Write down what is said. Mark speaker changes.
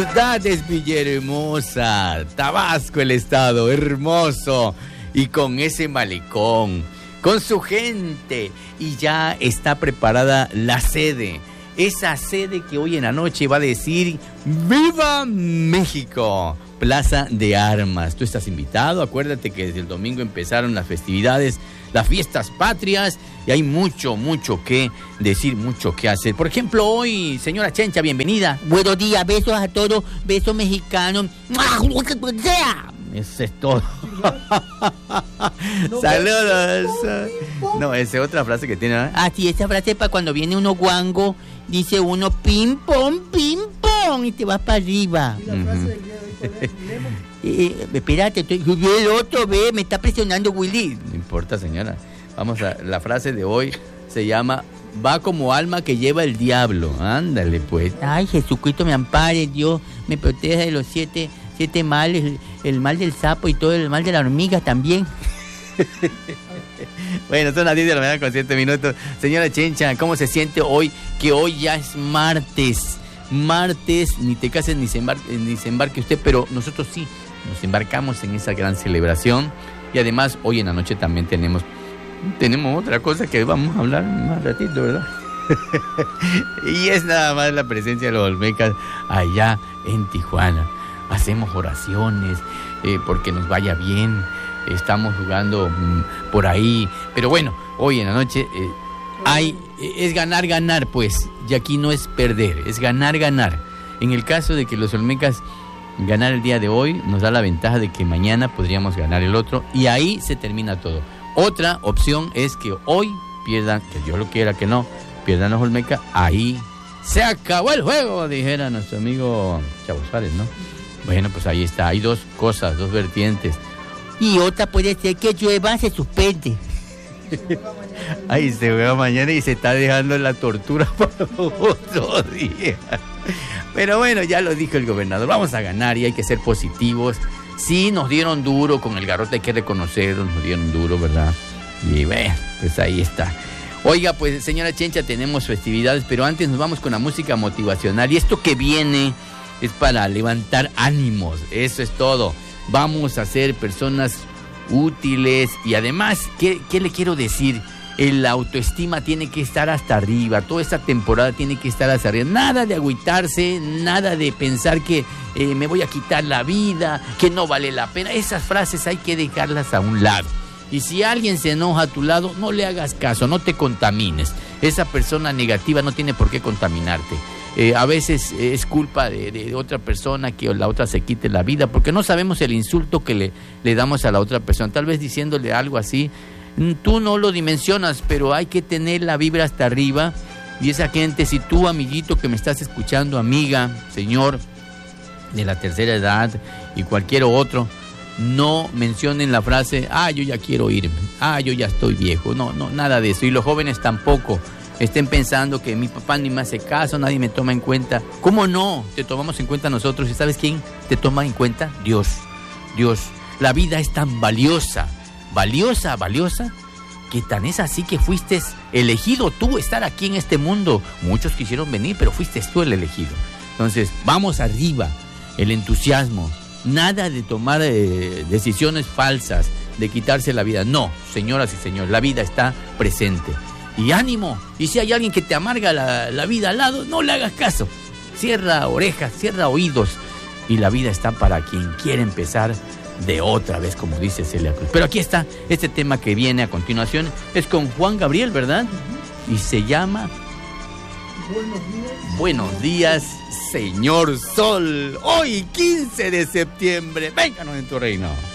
Speaker 1: Ciudades Villahermosa, Tabasco, el estado hermoso, y con ese malecón, con su gente, y ya está preparada la sede, esa sede que hoy en la noche va a decir ¡Viva México! Plaza de Armas. Tú estás invitado, acuérdate que desde el domingo empezaron las festividades, las fiestas patrias, y hay mucho que decir, mucho que hacer. Por ejemplo, hoy, señora Chencha, bienvenida.
Speaker 2: Buenos días, besos a todos, besos mexicanos.
Speaker 1: Eso es todo. Saludos. No, esa es otra frase que tiene, ¿no?
Speaker 2: Ah, sí, esa frase es para cuando viene uno guango, dice uno pim, pom, y te vas para arriba.
Speaker 3: ¿Y la frase del día de hoy cuál es?
Speaker 2: Espérate, el otro, me está presionando Willy.
Speaker 1: No importa, señora. Vamos a la frase de hoy, se llama va como alma que lleva el diablo. Ándale, pues.
Speaker 2: Ay, Jesucristo me ampare, Dios me proteja de los siete males, el mal del sapo y todo el mal de la hormiga también.
Speaker 1: Bueno, son las 10 de la mañana con 7 minutos. Señora Chencha, ¿cómo se siente hoy? Que hoy ya es martes. Martes, ni te cases ni se embarque usted, pero nosotros sí nos embarcamos en esa gran celebración. Y además, hoy en la noche también tenemos otra cosa que vamos a hablar más ratito, ¿verdad? Y es nada más la presencia de los olmecas allá en Tijuana. Hacemos oraciones porque nos vaya bien. Estamos jugando por ahí. Pero bueno, hoy en la noche es ganar, pues. Y aquí no es perder, es ganar. En el caso de que los olmecas ganar el día de hoy, nos da la ventaja de que mañana podríamos ganar el otro. Y ahí se termina todo. Otra opción es que hoy pierdan, que Dios lo quiera que no, pierdan los olmecas. Ahí se acabó el juego, dijera nuestro amigo Chavo Suárez, ¿no? Bueno, pues ahí está, hay dos cosas, dos vertientes.
Speaker 2: Y otra puede ser que llueva, se suspende.
Speaker 1: Ahí se juega mañana y se está dejando la tortura para otro día. Pero bueno, ya lo dijo el gobernador, vamos a ganar y hay que ser positivos. Sí, nos dieron duro con el garrote, hay que reconocerlo, nos dieron duro, ¿verdad? Y bueno, pues ahí está. Oiga, pues señora Chencha, tenemos festividades, pero antes nos vamos con la música motivacional. Y esto que viene es para levantar ánimos, eso es todo. Vamos a ser personas útiles y además, ¿qué le quiero decir? La autoestima tiene que estar hasta arriba, toda esta temporada tiene que estar hasta arriba. Nada de agüitarse, nada de pensar que me voy a quitar la vida, que no vale la pena. Esas frases hay que dejarlas a un lado. Y si alguien se enoja a tu lado, no le hagas caso, no te contamines. Esa persona negativa no tiene por qué contaminarte. A veces es culpa de otra persona que la otra se quite la vida, porque no sabemos el insulto que le damos a la otra persona. Tal vez diciéndole algo así, tú no lo dimensionas, pero hay que tener la vibra hasta arriba. Y esa gente, si tú, amiguito que me estás escuchando, amiga, señor de la tercera edad y cualquier otro, no mencionen la frase, yo ya quiero irme, yo ya estoy viejo. No, nada de eso. Y los jóvenes tampoco estén pensando que mi papá ni me hace caso, nadie me toma en cuenta. ¿Cómo no? Te tomamos en cuenta nosotros. ¿Y sabes quién te toma en cuenta? Dios. La vida es tan valiosa, que tan es así que fuiste elegido tú estar aquí en este mundo. Muchos quisieron venir, pero fuiste tú el elegido. Entonces, vamos arriba, el entusiasmo. Nada de tomar decisiones falsas, de quitarse la vida. No, señoras y señores, la vida está presente. Y ánimo, y si hay alguien que te amarga la vida al lado, no le hagas caso. Cierra orejas, cierra oídos. Y la vida está para quien quiere empezar de otra vez, como dice Celia Cruz. Pero aquí está, este tema que viene a continuación es con Juan Gabriel, ¿verdad? Y se llama Buenos días, señor Sol. Hoy, 15 de septiembre. Vénganos en tu reino.